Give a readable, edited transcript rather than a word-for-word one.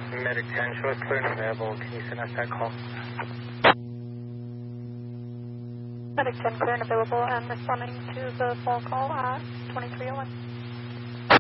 Medic 10, show us clear and available. Can you send us that call? Medic 10 clear and available and responding to the phone call at 2301.